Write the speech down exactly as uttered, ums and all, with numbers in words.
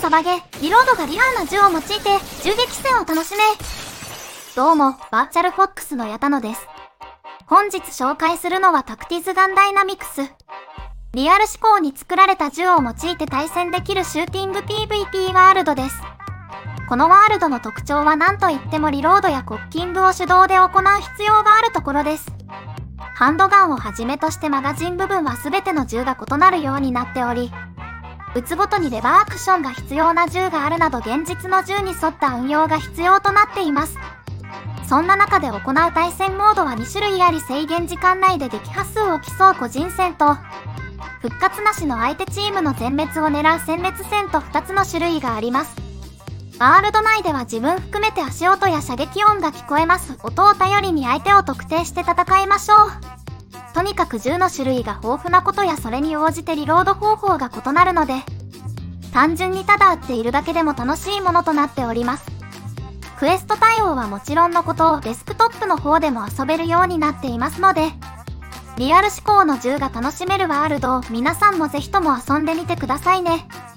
サバゲ、リロードがリアルな銃を用いて銃撃戦を楽しめ。どうも、バーチャルフォックスの矢田野です。本日紹介するのはタクティズガンダイナミクス。リアル思考に作られた銃を用いて対戦できるシューティング ピーブイピー ワールドです。このワールドの特徴は何といってもリロードやコッキングを手動で行う必要があるところです。ハンドガンをはじめとしてマガジン部分は全ての銃が異なるようになっており、撃つごとにレバーアクションが必要な銃があるなど現実の銃に沿った運用が必要となっています。そんな中で行う対戦モードはに種類あり、制限時間内で撃破数を競う個人戦と、復活なしの相手チームの全滅を狙う殲滅戦とふたつの種類があります。ワールド内では自分含めて足音や射撃音が聞こえます。音を頼りに相手を特定して戦いましょう。とにかく銃の種類が豊富なことやそれに応じてリロード方法が異なるので、単純にただ撃っているだけでも楽しいものとなっております。クエスト対応はもちろんのこと、デスクトップの方でも遊べるようになっていますので、リアル思考の銃が楽しめるワールドを皆さんもぜひとも遊んでみてくださいね。